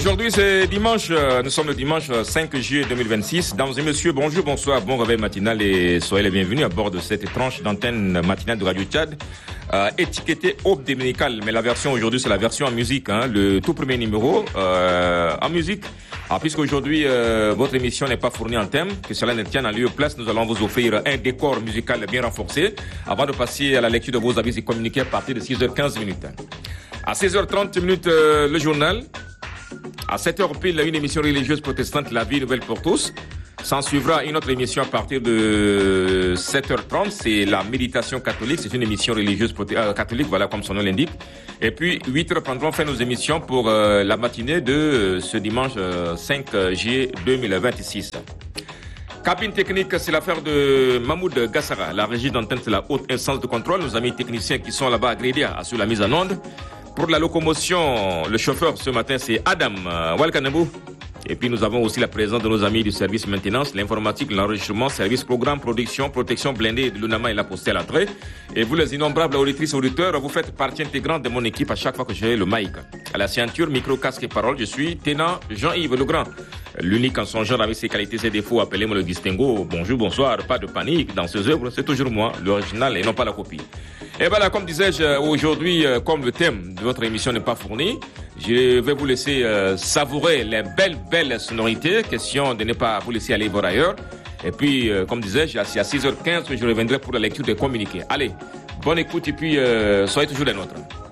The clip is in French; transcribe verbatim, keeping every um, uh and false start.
Aujourd'hui, c'est dimanche. Nous sommes le dimanche cinq juillet deux mille vingt-six. Dames et messieurs, bonjour, bonsoir, bon réveil matinal et soyez les bienvenus à bord de cette tranche d'antenne matinale de Radio Tchad. Euh, étiquetée Aube Dominicale, mais la version aujourd'hui, c'est la version en musique, hein, le tout premier numéro euh, en musique. Alors, puisqu'aujourd'hui, euh, votre émission n'est pas fournie en thème, que cela ne tienne à lieu place, nous allons vous offrir un décor musical bien renforcé avant de passer à la lecture de vos avis et communiqués à partir de six heures quinze minutes. À seize heures trente minutes, euh, le journal. À sept heures pile, une émission religieuse protestante, La Vie Nouvelle pour tous. S'en suivra une autre émission à partir de sept heures trente, c'est la méditation catholique. C'est une émission religieuse proté- euh, catholique, voilà comme son nom l'indique. Et puis huit heures prendront fin nos émissions pour euh, la matinée de euh, ce dimanche euh, cinq juillet deux mille vingt-six. Cabine technique, c'est l'affaire de Mahmoud Gassara. La régie d'antenne, c'est la haute instance de contrôle. Nos amis techniciens qui sont là-bas à Grédia assurent la mise en onde. Pour la locomotion, le chauffeur ce matin, c'est Adam Walkanabou. Et puis nous avons aussi la présence de nos amis du service maintenance, l'informatique, l'enregistrement, service programme, production, protection blindée de l'UNAMA et la postée à l'entrée. Et vous les innombrables auditrices et auditeurs, vous faites partie intégrante de mon équipe à chaque fois que j'ai le mic. À la ceinture, micro, casque et parole, je suis Ténant Jean-Yves Legrand. L'unique en son genre avec ses qualités et défauts, appelez-moi le distinguo. Bonjour, bonsoir, pas de panique. Dans ces œuvres, c'est toujours moi, l'original et non pas la copie. Et voilà, comme disais-je, aujourd'hui, comme le thème de votre émission n'est pas fourni, je vais vous laisser euh, savourer les belles, belles sonorités. Question de ne pas vous laisser aller voir ailleurs. Et puis, euh, comme disais-je, à six heures quinze, je reviendrai pour la lecture des communiqués. Allez, bonne écoute et puis euh, soyez toujours des nôtres.